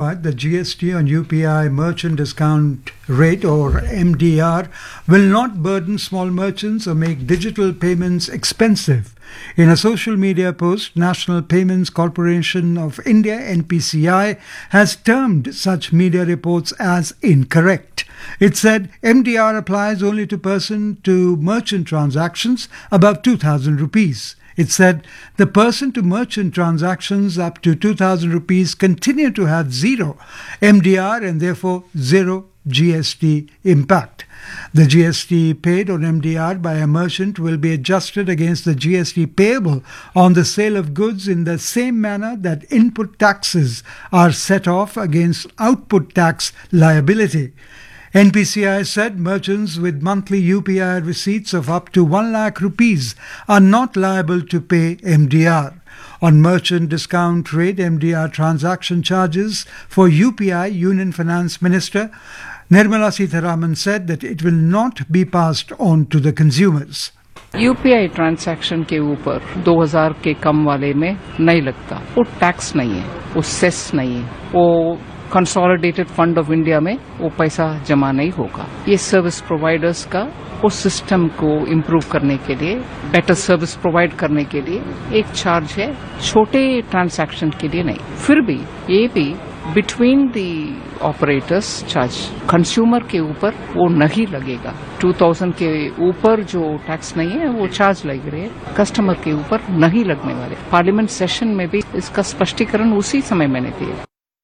clarified that GST on UPI merchant discount rate or MDR will not burden small merchants or make digital payments expensive. In a social media post, National Payments Corporation of India (NPCI) has termed such media reports as incorrect. It said MDR applies only to person-to-merchant transactions above 2,000 rupees. It said the person-to-merchant transactions up to 2,000 rupees continue to have zero MDR and therefore zero GST impact. The GST paid on MDR by a merchant will be adjusted against the GST payable on the sale of goods in the same manner that input taxes are set off against output tax liability. NPCI said merchants with monthly UPI receipts of up to 1 lakh rupees are not liable to pay MDR. On merchant discount rate MDR transaction charges for UPI, Union Finance Minister Nirmala Sitharaman said that it will not be passed on to the consumers. UPI transaction के ऊपर 2000 के कम वाले में नहीं लगता, वो tax नहीं है, वो सेस नहीं है, वो कंसोलिडेटेड फंड ऑफ इंडिया में वो पैसा जमा नहीं होगा। ये सर्विस प्रोवाइडर्स का उस सिस्टम को इम्प्रूव करने के लिए, बेटर सर्विस प्रोवाइड करने के लिए एक चार्ज है, छोटे ट्रांजैक्शन के लिए नहीं। फिर भी ये भी between the operators charge consumer के ऊपर वो नहीं लगेगा। 2000 के ऊपर जो टैक्स नहीं है वो चार्ज लग रहे हैं, कस्टमर के ऊपर नहीं लगने वाले। पार्लियामेंट सेशन में भी इसका स्पष्टीकरण उसी समय मैंने दिया।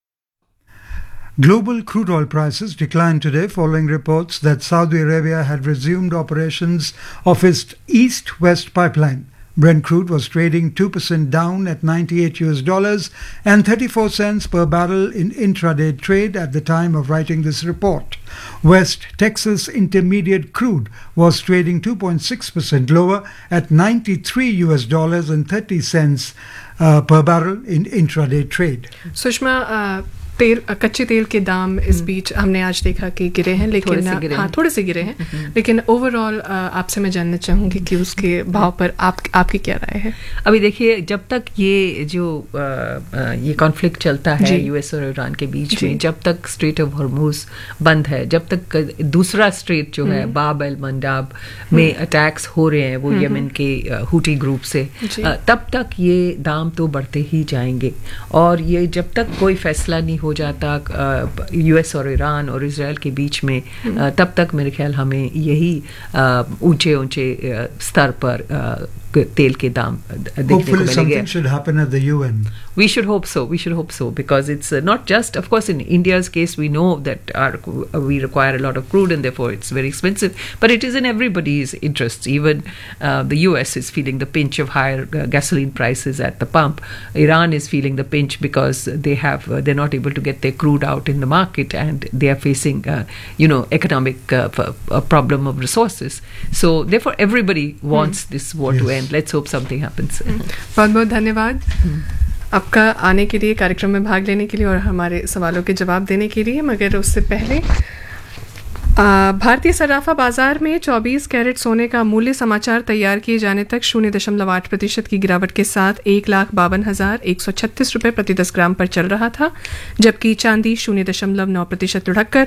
Global crude oil prices declined today following reports that Saudi Arabia had resumed operations of its east-west pipeline. Brent crude was trading 2% down at $98 and 34 cents per barrel in intraday trade at the time of writing this report. West Texas Intermediate crude was trading 2.6% lower at $93 and 30 cents per barrel in intraday trade. Sushma, कच्चे तेल के दाम इस बीच हमने आज देखा कि गिरे हैं, लेकिन थोड़े से गिरे हैं, लेकिन ओवरऑल आपसे मैं जानना चाहूँगी कि उसके भाव पर आपकी क्या राय है? अभी देखिए, जब तक ये जो ये कॉन्फ्लिक्ट चलता है यूएस और ईरान के बीच में, जब तक स्ट्रेट ऑफ हॉर्मुज बंद है, जब तक दूसरा स्ट्रेट जो है बाब अल मंडाब में अटैक्स हो रहे हैं वो यमन के हुटी ग्रुप से, तब तक ये दाम तो बढ़ते ही जाएंगे। और ये जब तक कोई फैसला नहीं हो जाता यूएस और ईरान और इजराइल के बीच में, तब तक मेरे ख्याल हमें यही ऊंचे ऊंचे स्तर पर तेल के दाम देखने को मिलेंगे। Something should happen at the UN. We should hope so. We should hope so, because it's not just, of course, in India's case, we know that we require a lot of crude and therefore it's very expensive. But it is in everybody's interests. Even the US is feeling the pinch of higher gasoline prices at the pump. Iran is feeling the pinch because they're not able to get their crude out in the market, and they are facing, economic problem of resources. So therefore, everybody wants this war to end. Let's hope something happens. बहुत बहुत धन्यवाद आपका आने के लिए, कार्यक्रम में भाग लेने के लिए और हमारे सवालों के जवाब देने के लिए। मगर उससे पहले भारतीय सराफा बाजार में 24 कैरेट सोने का मूल्य समाचार तैयार किए जाने तक 0.8% की गिरावट के साथ 1,52,136 रुपये प्रति 10 ग्राम पर चल रहा था, जबकि चांदी 0.9% लुढ़ककर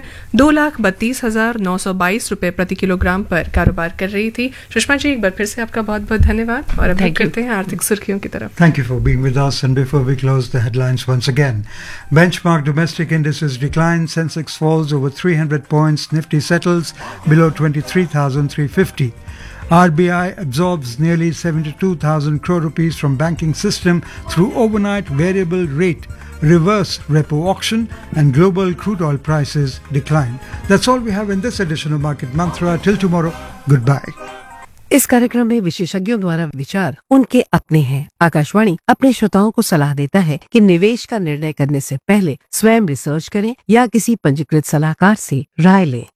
2,32,922 रुपये प्रति किलोग्राम पर कारोबार कर रही थी। सुषमा जी, एक बार फिर से आपका बहुत बहुत धन्यवाद और अब करते हैं आर्थिक सुर्खियों की तरफ। Thank you for being with us, and before we close the headlines once again, benchmark domestic indices decline. Sensex falls over 300 points. Nifty settles below 23,350. RBI absorbs nearly 72,000 crore rupees from banking system through overnight variable rate reverse repo auction, and global crude oil prices decline. That's all we have in this edition of Market Mantra. Till tomorrow, goodbye. इस कार्यक्रम में विशेषज्ञों द्वारा विचार उनके अपने हैं। आकाशवाणी अपने श्रोताओं को सलाह देता है कि निवेश का निर्णय करने से पहले स्वयं रिसर्च करें या किसी पंजीकृत सलाहकार से राय लें।